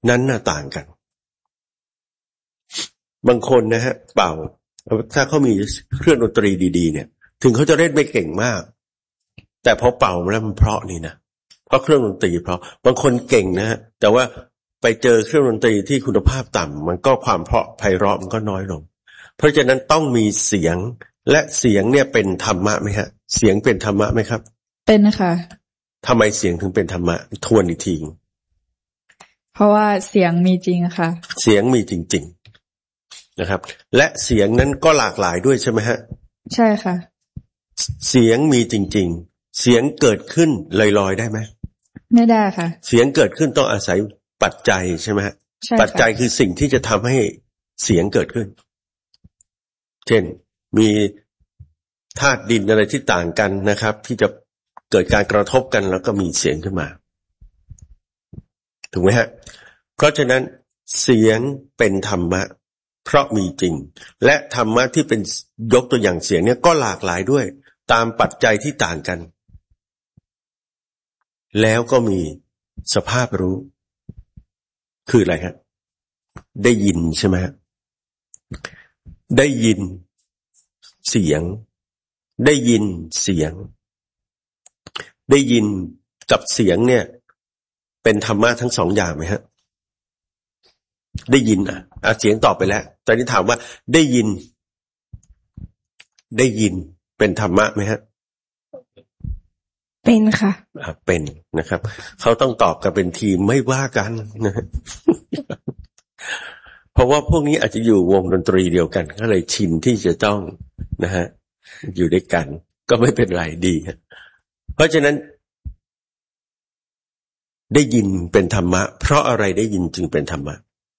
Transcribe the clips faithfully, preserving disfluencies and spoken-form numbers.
นั้นน่ะต่างกันบางคนนะฮะเป่าถ้าเขามีเครื่องดนตรีดีๆเนี่ยถึงเขาจะเล่นไม่เก่งมากแต่พอเป่าแล้วมันเพราะนี่นะเพราะเครื่องดนตรีเพราะบางคนเก่งนะฮะแต่ว่าไปเจอเครื่องดนตรีที่คุณภาพต่ำมันก็ความเพราะไพเราะมันก็น้อยลงเพราะฉะนั้นต้องมีเสียงและเสียงเนี่ยเป็นธรรมะไหมฮะเสียงเป็นธรรมะไหมครับเป็นนะคะทำไมเสียงถึงเป็นธรรมะทวนอีกทีเพราะว่าเสียงมีจริงค่ะเสียงมีจริงๆนะครับและเสียงนั้นก็หลากหลายด้วยใช่ไหมฮะใช่ค่ะเสียงมีจริงๆเสียงเกิดขึ้นลอยๆได้ไหมไม่ได้ค่ะเสียงเกิดขึ้นต้องอาศัยปัจจัยใช่ไหมฮะปัจจัยคือสิ่งที่จะทำให้เสียงเกิดขึ้นเช่นมีธาตุดินอะไรที่ต่างกันนะครับที่จะเกิดการกระทบกันแล้วก็มีเสียงขึ้นมาถูกไหมฮะเพราะฉะนั้นเสียงเป็นธรรมะเพราะมีจริงและธรรมะที่เป็นยกตัวอย่างเสียงเนี่ยก็หลากหลายด้วยตามปัจจัยที่ต่างกันแล้วก็มีสภาพรู้คืออะไรฮะได้ยินใช่ไหมฮะได้ยินเสียงได้ยินเสียงได้ยินกับเสียงเนี่ยเป็นธรรมะทั้งสองอย่างไหมฮะได้ยินอ่ะอ่ะเสียงตอบไปแล้วตอนนี้ถามว่าได้ยินได้ยินเป็นธรรมะไหมฮะเป็นค่ะอ่ะเป็นนะครับเขาต้องตอบกันเป็นทีมไม่ว่ากันนะฮะ เพราะว่าพวกนี้อาจจะอยู่วงดนตรีเดียวกันก็เลยชินที่จะต้องนะฮะอยู่ด้วยกันก็ไม่เป็นไรดีเพราะฉะนั้นได้ยินเป็นธรรมะเพราะอะไรได้ยินจึงเป็นธรรมะ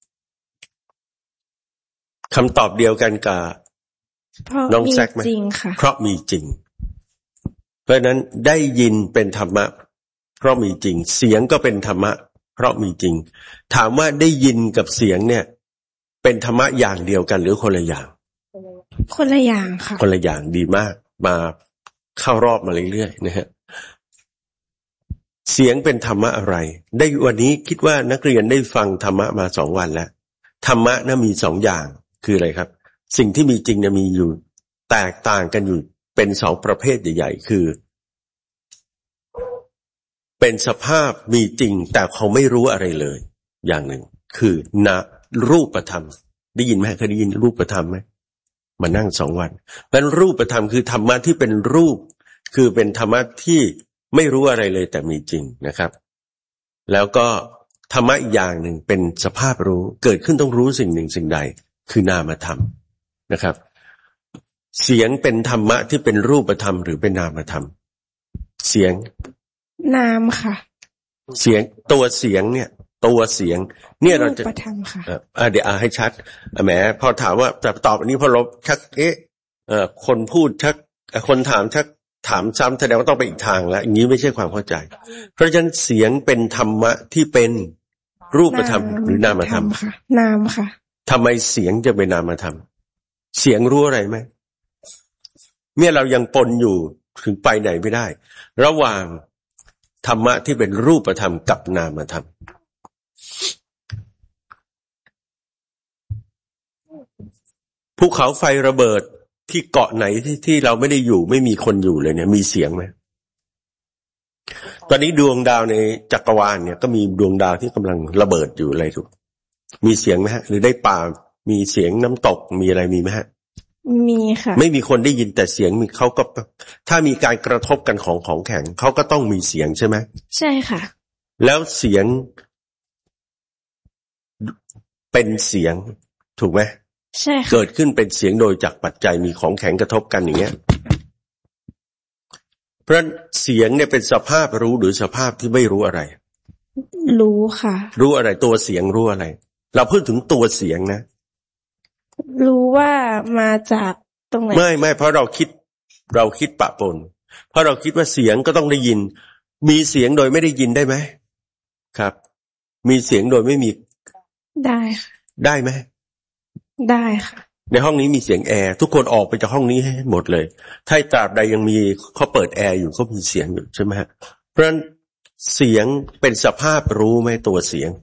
คำตอบเดียวกันกับน้องแซกไหมเพราะมีจริงเพราะฉะนั้นได้ยินเป็นธรรมะเพราะมีจริงเสียงก็เป็นธรรมะเพราะมีจริงถามว่าได้ยินกับเสียงเนี่ยเป็นธรรมะอย่างเดียวกันหรือคนละอย่างคนละอย่างค่ะคนละอย่างดีมากมาเข้ารอบมาเรื่อยๆนะฮะเสียงเป็นธรรมะอะไรได้วันนี้คิดว่านักเรียนได้ฟังธรรมะมาสองวันแล้วธรรมะน่ะมีสองอย่างคืออะไรครับสิ่งที่มีจริงเนี่ยมีอยู่แตกต่างกันอยู่เป็นสองประเภทใหญ่ๆคือเป็นสภาพมีจริงแต่เขาไม่รู้อะไรเลยอย่างหนึ่งคือนะรูปธรรมได้ยินไหมเคยได้ยินรูปธรรมไหมมานั่งสองวันเป็นรูปธรรมคือธรรมะที่เป็นรูปคือเป็นธรรมะที่ไม่รู้อะไรเลยแต่มีจริงนะครับแล้วก็ธรรมะอีกอย่างหนึ่งเป็นสภาพรู้เกิดขึ้นต้องรู้สิ่งหนึ่งสิ่งใดคือนามธรรมนะครับเสียงเป็นธรรมะที่เป็นรูปธรรมหรือเป็นนามธรรมเสียงนามค่ะเสียงตัวเสียงเนี่ยตัวเสียงเนี่ยเราจะอ่าเดี๋ยวอ่าให้ชัดแหมพอถามว่าจะตอบอันนี้พอลบชักเอ๊ะเอ่อคนพูดชักคนถามชักถามซ้ำแสดงว่าต้องไปอีกทางแล้วอย่างนี้ไม่ใช่ความเข้าใจเพราะฉะนั้นเสียงเป็นธรรมะที่เป็นรูปธรรมหรือนามธรรมค่ะนามค่ะทำไมเสียงจะเป็นนามธรรมเสียงรู้อะไรไหมเนี่ยเรายังปนอยู่ถึงไปไหนไม่ได้ระหว่างธรรมะที่เป็นรูปธรรมกับนามธรรมภูเขาไฟระเบิดที่เกาะไหนที่ที่เราไม่ได้อยู่ไม่มีคนอยู่เลยเนี่ยมีเสียงไหมตอนนี้ดวงดาวในจักรวาลเนี่ยก็มีดวงดาวที่กำลังระเบิดอยู่อะไรทุกมีเสียงไหมฮะหรือได้ป่ามีเสียงน้ำตกมีอะไรมีไหมฮะมีค่ะไม่มีคนได้ยินแต่เสียงมีเขาก็ถ้ามีการกระทบกันของของแข็งเขาก็ต้องมีเสียงใช่ไหมใช่ค่ะแล้วเสียงเป็นเสียงถูกไหมใช่ค่ะเกิดขึ้นเป็นเสียงโดยจากปัจจัยมีของแข็งกระทบกันอย่างเงี้ยเพราะฉะนั้นเสียงเนี่ยเป็นสภาพรู้หรือสภาพที่ไม่รู้อะไรรู้ค่ะรู้อะไรตัวเสียงรู้อะไรเราพูดถึงตัวเสียงนะรู้ว่ามาจากตรงไหนไม่ไม่เพราะเราคิดเราคิดปะปนเพราะเราคิดว่าเสียงก็ต้องได้ยินมีเสียงโดยไม่ได้ยินได้ไหมครับมีเสียงโดยไม่มีได้ค่ะได้ไหมได้ค่ะในห้องนี้มีเสียงแอร์ทุกคนออกไปจากห้องนี้ให้หมดเลยถ้าตราบใดยังมีเขาเปิดแอร์อยู่เขามีเสียงอยู่ใช่ไหมฮะเพราะฉะนั้นเสียงเป็นสภาพรู้ไหมตัวเสียง